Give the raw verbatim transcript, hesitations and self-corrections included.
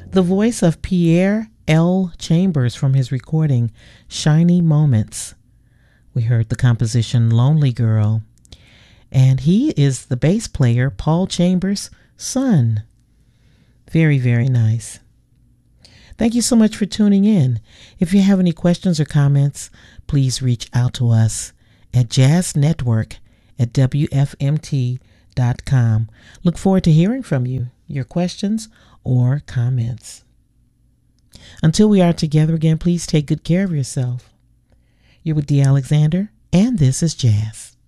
The voice of Pierre L. Chambers from his recording Shiny Moments. We heard the composition Lonely Girl. And he is the bass player, Paul Chambers' son. Very, very nice. Thank you so much for tuning in. If you have any questions or comments, please reach out to us at jazz network at w f m t dot com. Look forward to hearing from you, your questions or comments. Until we are together again, please take good care of yourself. You're with Dee Alexander, and this is Jazz.